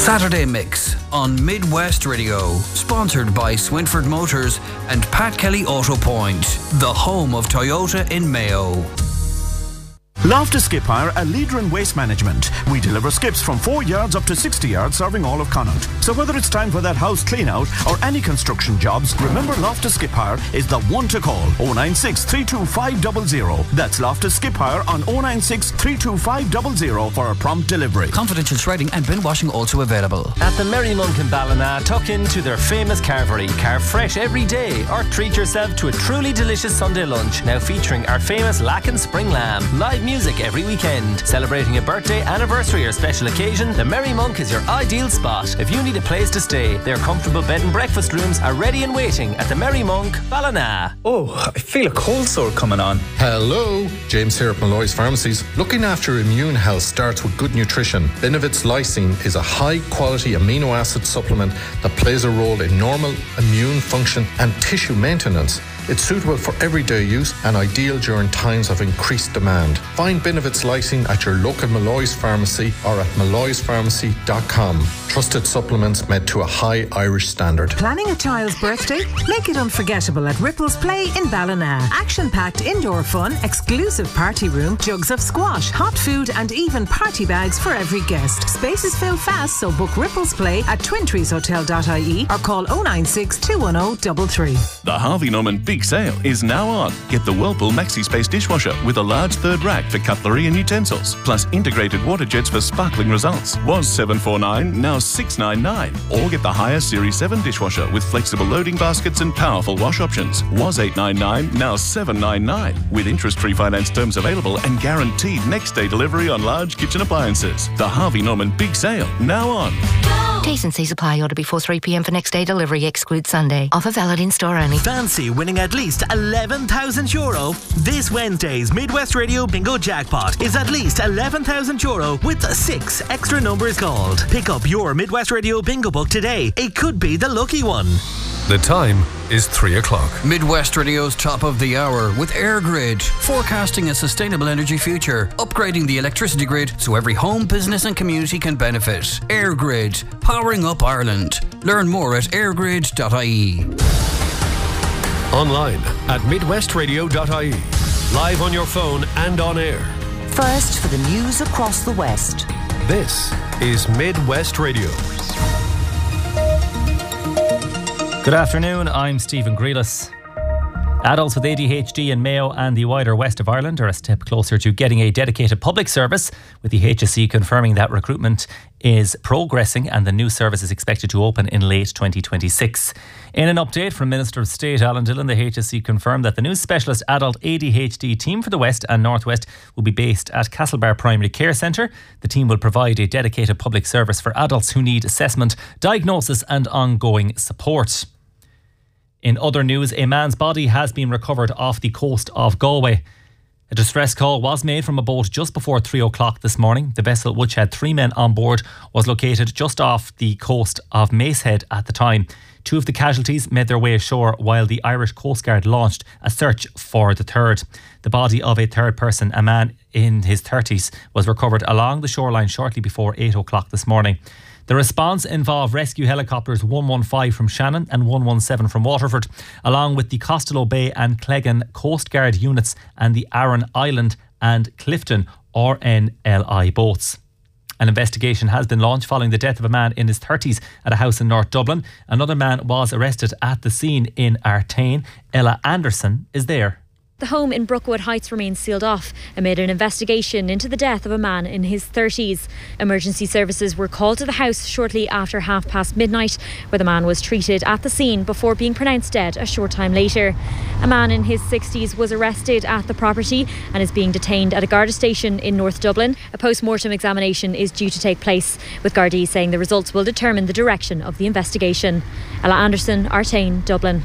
Saturday Mix on Midwest Radio, sponsored by Swinford Motors and Pat Kelly Auto Point, the home of Toyota in Mayo. Loftus Skip Hire, a leader in waste management. We deliver skips from 4 yards up to 60 yards, serving all of Connaught. So whether it's time for that house clean out or any construction jobs, remember Loftus Skip Hire is the one to call. 096 325 00. That's Loftus Skip Hire on 096 325 00 for a prompt delivery. Confidential shredding and bin washing also available. At the Merry Monk in Ballina, tuck into their famous carvery. Carve fresh every day or treat yourself to a truly delicious Sunday lunch, now featuring our famous Lacken Spring Lamb. Live music every weekend. Celebrating a birthday, anniversary or special occasion, the Merry Monk is your ideal spot. If you need a place to stay, their comfortable bed and breakfast rooms are ready and waiting at the Merry Monk, Ballina. Oh, I feel a cold sore coming on. Hello, James here at Malloy's Pharmacies. Looking after immune health starts with good nutrition. Benevit's lysine is a high-quality amino acid supplement that plays a role in normal immune function and tissue maintenance. It's suitable for everyday use and ideal during times of increased demand. Find Benevit's lysine at your local Malloy's pharmacy or at malloyspharmacy.com. Trusted supplements made to a high Irish standard. Planning a child's birthday? Make it unforgettable at Ripples Play in Ballina. Action-packed indoor fun, exclusive party room, jugs of squash, hot food and even party bags for every guest. Spaces fill fast, so book Ripples Play at twintreeshotel.ie or call 096 210 33. The Harvey Norman Big Sale is now on. Get the Whirlpool Maxi Space dishwasher with a large third rack for cutlery and utensils, plus integrated water jets for sparkling results. Was $749, now $699. Or get the higher Series 7 dishwasher with flexible loading baskets and powerful wash options. Was $899, now $799. With interest-free finance terms available and guaranteed next-day delivery on large kitchen appliances. The Harvey Norman Big Sale, now on. T's and C's apply. Order before 3 p.m. for next day delivery. Exclude Sunday. Offer valid in store only. Fancy winning at least €11,000? This Wednesday's Midwest Radio Bingo Jackpot is at least €11,000 with 6 extra numbers called. Pick up your Midwest Radio Bingo book today. It could be the lucky one. The time is 3 o'clock. Midwest Radio's top of the hour with AirGrid, forecasting a sustainable energy future, upgrading the electricity grid so every home, business and community can benefit. AirGrid, powering up Ireland. Learn more at airgrid.ie. Online at midwestradio.ie. Live on your phone and on air. First for the news across the West. This is Midwest Radio. Good afternoon, I'm Stephen Grealis. Adults with ADHD in Mayo and the wider west of Ireland are a step closer to getting a dedicated public service, with the HSE confirming that recruitment is progressing and the new service is expected to open in late 2026. In an update from Minister of State Alan Dillon, the HSE confirmed that the new specialist adult ADHD team for the West and North West will be based at Castlebar Primary Care Centre. The team will provide a dedicated public service for adults who need assessment, diagnosis and ongoing support. In other news, a man's body has been recovered off the coast of Galway. A distress call was made from a boat just before 3 o'clock this morning. The vessel, which had 3 men on board, was located just off the coast of Macehead at the time. 2 of the casualties made their way ashore while the Irish Coast Guard launched a search for the third. The body of a third person, a man in his 30s, was recovered along the shoreline shortly before 8 o'clock this morning. The response involved rescue helicopters 115 from Shannon and 117 from Waterford, along with the Costello Bay and Cleggan Coast Guard units and the Arran Island and Clifton RNLI boats. An investigation has been launched following the death of a man in his 30s at a house in North Dublin. Another man was arrested at the scene in Artane. Ella Anderson is there. The home in Brookwood Heights remains sealed off amid an investigation into the death of a man in his 30s. Emergency services were called to the house shortly after midnight, where the man was treated at the scene before being pronounced dead a short time later. A man in his 60s was arrested at the property and is being detained at a Garda station in North Dublin. A post-mortem examination is due to take place, with Gardaí saying the results will determine the direction of the investigation. Ella Anderson, Artane, Dublin.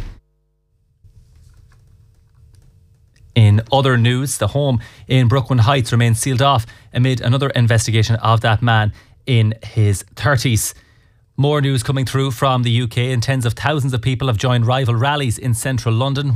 In other news, the home in Brookwood Heights remains sealed off amid another investigation of that man in his 30s. More news coming through from the UK, and tens of thousands of people have joined rival rallies in central London.